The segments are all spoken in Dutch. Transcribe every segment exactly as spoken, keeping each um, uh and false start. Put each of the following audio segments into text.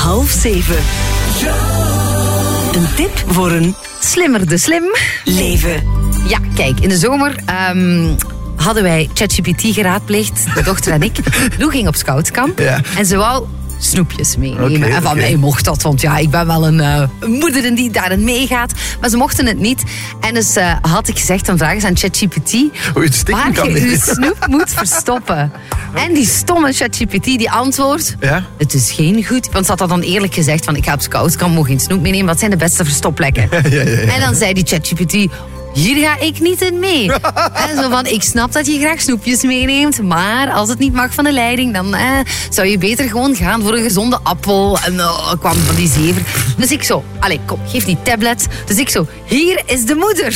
half zeven. Een tip voor een Slimmer de slim leven. Ja, kijk, in de zomer um, hadden wij ChatGPT geraadpleegd, de dochter en ik. Lou ging op scoutskamp Ja. en ze wou snoepjes meenemen. Okay, en van okay. mij mocht dat, want ja, ik ben wel een, uh, een moeder die daarin meegaat. Maar ze mochten het niet. En dus uh, had ik gezegd, dan vraag eens aan ChatGPT Hoe je het stikken waar kan je nemen. je snoep moet verstoppen. En die stomme ChatGPT die antwoordt, Ja? het is geen goed. Want ze had dat dan eerlijk gezegd, van ik ga op scoutskamp, mag geen snoep meenemen. Wat zijn de beste verstopplekken? Ja, ja, ja. En dan zei die ChatGPT, hier ga ik niet in mee. En zo van, ik snap dat je graag snoepjes meeneemt, maar als het niet mag van de leiding, dan eh, zou je beter gewoon gaan voor een gezonde appel. En uh, kwam van die zever. Dus ik zo, allee, kom, geef die tablet. Dus ik zo, hier is de moeder.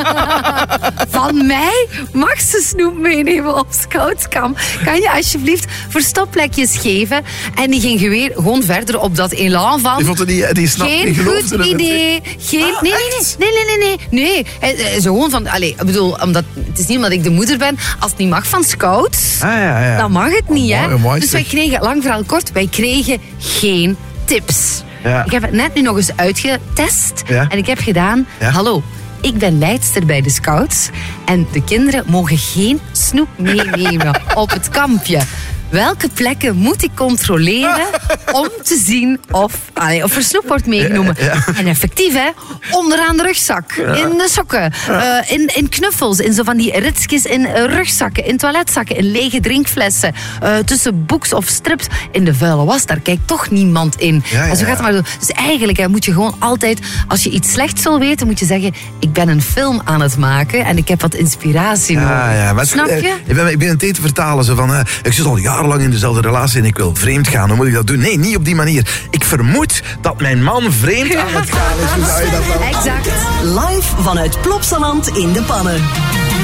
Van mij mag ze snoep meenemen op scoutskamp. Kan je alsjeblieft verstopplekjes geven? En die ging weer gewoon verder op dat elan van... Die vond het niet, die snapt, Geen die geloofde goed het idee. Geen, Ah, nee, nee, echt? nee, nee, nee, nee, nee. nee. Eh, Zo gewoon van, allee, ik bedoel, omdat, het is niet omdat ik de moeder ben. Als het niet mag van scouts, Ah, ja, ja. dan mag het niet, hè. Mooi, mooi, Dus wij zeg. kregen, lang verhaal kort, wij kregen geen tips. Ja. Ik heb het net nu nog eens uitgetest. Ja. En ik heb gedaan, Ja. hallo, ik ben leidster bij de scouts. En de kinderen mogen geen snoep meenemen op het kampje. Welke plekken moet ik controleren om te zien of, allee, of er snoep wordt meegenomen? Ja, ja. En effectief, hè? Onderaan de rugzak, in de sokken, uh, in, in knuffels, in zo van die ritsjes in uh, rugzakken, in toiletzakken, in lege drinkflessen, uh, tussen boeks of strips, in de vuile was. Daar kijkt toch niemand in. Ja, ja, En zo gaat het maar door. Dus eigenlijk hè, moet je gewoon altijd, als je iets slechts wil weten, moet je zeggen, ik ben een film aan het maken en ik heb wat inspiratie nodig. Ja, ja, maar Snap eh, je? Ik ben, ik ben het eten vertalen. Zo van, uh, ik zit al jarenlang in dezelfde relatie en ik wil vreemd gaan. Hoe moet ik dat doen? Nee, niet op die manier. Ik vermoed dat mijn man vreemd aan het gaan is. Hoe zou je dat dan? Exact. Live vanuit Plopsaland in de Pannen.